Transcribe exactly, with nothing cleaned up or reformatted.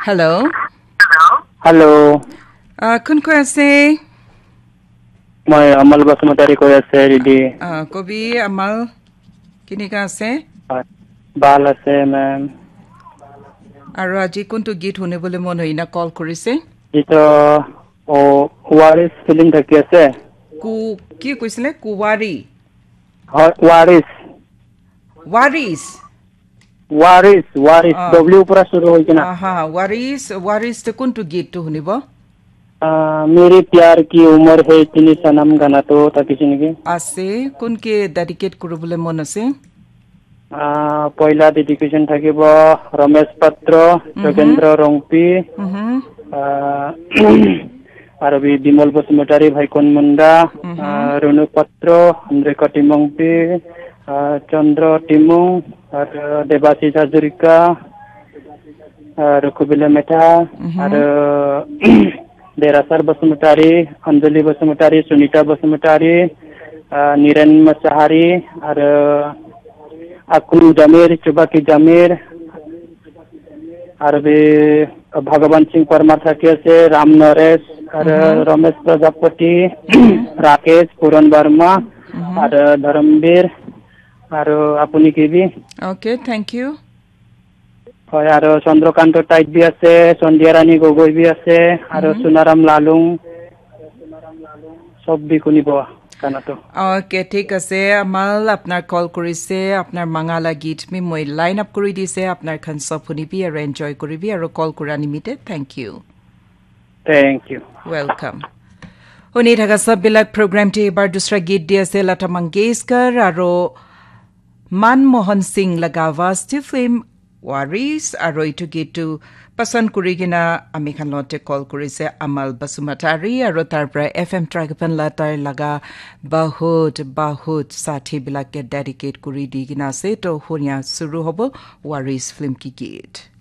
Hello. Hello. Uh, kun koi ase? Moi Amal Basmati koi ase didi. Uh, kobi Amal kini ka ase? Bal ase ma'am. Aru aji kuntu git hune bole mon hoina call korise? Ito o Waris film thaki ase. Ku ki koisile kuwari. Waris. Waris. Waris, Waris. Uh, W pura shuru hoy kina. Aha, Waris, Waris te kuntu git to hunibo? Uh, मेरे प्यार की उम्र है इतनी सनम गाना तो ताकि की ase kun ke dedicate kurubule mon ase? पहिला dedication থাকিব रमेश पात्र যোগেন্দ্र रंपी আর বি বিমল বসুমতারি ভাইকন মুন্ডা রনু পাত্র আন্দ্রে কটিমংপি চন্দ্র টিমু আর দেবাশিস হাজরিকা আর কুবিলা মেটা আর देरासर बसुमतारी अंजलि बसुमतारी सुनीता बसुमतारी निरन मसाहारी और अकुल जमीर चुबाकी जमीर और भी भगवान सिंह परमार थकी से राम नरेश और रमेश प्रजापति राकेश पूरन वर्मा और धर्मवीर और अपनी की भी ओके थैंक यू হয় আর চন্দ্রকান্ত টাইট বি আছে সন্ধিয়া রানী গগৈ বি আছে আর সোনারাম লালুং সব বি শুনিব গানাটো ওকে ঠিক আছে আমাল আপনার কল করিছে আপনার মাঙ্গালা গীত মি মই লাইন আপ কৰি দিছে আপনার খান সব শুনিবি আর এনজয় কৰিবি আর কল কৰা নিমিতে thank U thank U welcome শুনি থাকা সব বিলাক প্রোগ্রামটি এবার দুসরা গীত দি আছে লতা মঙ্গেশকৰ আৰু মনমোহন সিং লগা আৱাজ T film Waris aro itu gitu pasan kurigina ami khan lote call kurise Amal Basumataari aro tarpra F M Tragapan latar laga bahut bahut sathi bilake dedicate kuri digina se to honya suru hobo Waris film ki git